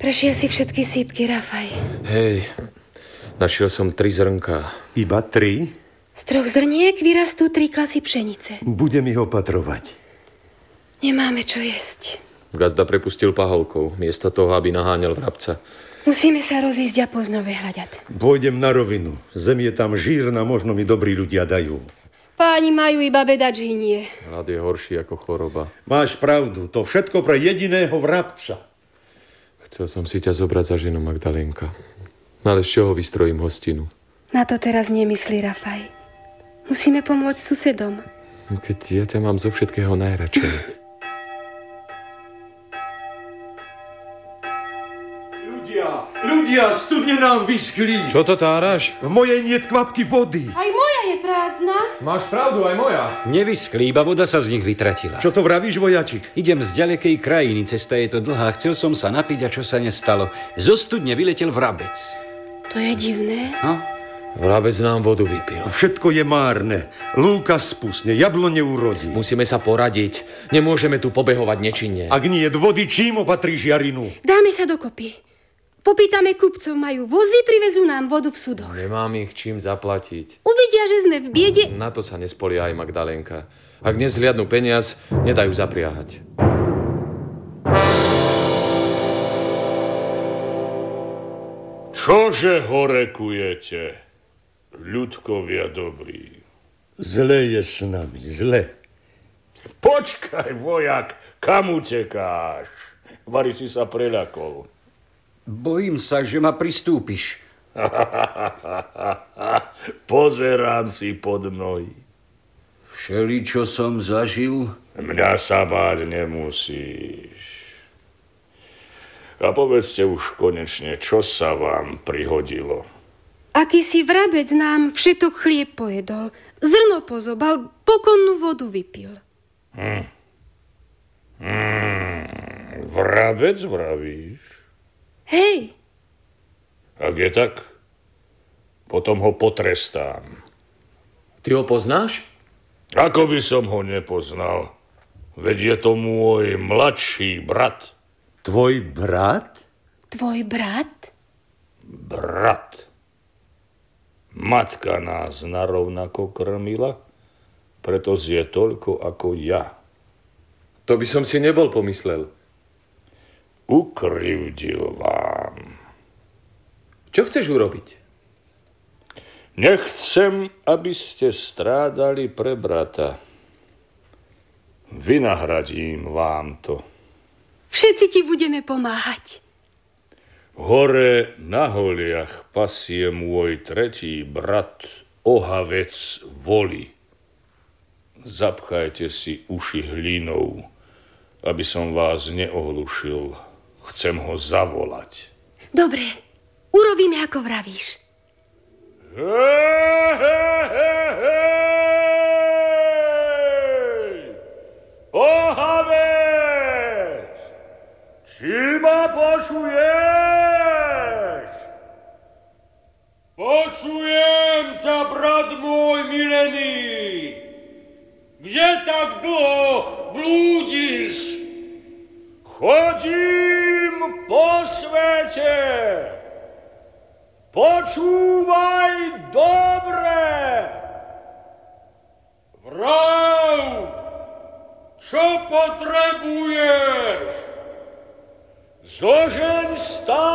Prešiel si všetky sípky, Rafaj. Hej, našiel som 3 zrnká. Iba 3? Z 3 zrniek vyrastú 3 klasy pšenice. Budem ich opatrovať. Nemáme čo jesť. Gazda prepustil paholkov, miesto toho, aby naháňal vrabca. Musíme sa rozísť a poznove hľadať. Pôjdem na rovinu. Zem je tam žírna, možno mi dobrí ľudia dajú. Páni majú iba bedač hynie. Hlad je horší ako choroba. Máš pravdu, to všetko pre jediného vrabca. Chcel som si ťa zobrať za ženu, Magdalénka. Ale z čoho vystrojím hostinu? Na to teraz nemyslí, Rafaj. Musíme pomôcť susedom. Keď ja ťa mám zo všetkého najradšej. Ľudia, studne nám vyschli. Čo to táraš? V mojej niet kvapky vody. Aj moja je prázdna. Máš pravdu, aj moja. Nevyschli, iba voda sa z nich vytratila. Čo to vravíš, vojačik? Idem z ďalekej krajiny, cesta je to dlhá. Chcel som sa napiť a čo sa nestalo? Zo studne vyletel vrabec. To je divné. No? Vrabec nám vodu vypil. Všetko je márne. Lúka spusne, jablo neurodí. Musíme sa poradiť. Nemôžeme tu pobehovať nečinne. Ak nie je vody, čím opatríš Jarinu? Dáme sa dokopy. Popýtame kupcov, majú vozy, privezú nám vodu v sudoch. Nemám ich čím zaplatiť. Uvidia, že sme v biede. Na to sa nespoliehaj, Magdalénka. Ak nezhliadnú peniaz, nedajú zapriahať. Čože horekujete, ľudkovia dobrí? Zle je s nami, zle. Počkaj, vojak, kam utekáš? Vari si sa preľakol. Bojím sa, že ma pristúpiš. Pozerám si pod nohy. Všeli, čo som zažil? Mňa sa báť nemusíš. A povedzte už konečne, čo sa vám prihodilo. Akýsi vrabec nám všetok chlieb pojedol, zrno pozobal, pokonnú vodu vypil. Vrabec vravíš? Hej. Ak je tak, potom ho potrestám. Ty ho poznáš? Ako by som ho nepoznal? Veď je to môj mladší brat. Tvoj brat? Tvoj brat? Brat. Matka nás narovnako krmila, preto zje toľko ako ja. To by som si nebol pomyslel. Ukrivdil vám. Čo chceš urobiť? Nechcem, aby ste strádali pre brata. Vynahradím vám to. Všetci ti budeme pomáhať. Hore na holiach pasie môj tretí brat, ohavec Voli. Zapchajte si uši hlinou, aby som vás neohlušil. Chcem ho zavolať. Dobre, urobíme, ako vravíš. Hej! Ohavec! Či ma počuješ? Počujem ťa, brat môj milený. Kde tak dlho blúdiš? Chodím po svete. Počúvaj dobre. Vrav, čo potrebuješ? Zožeň stále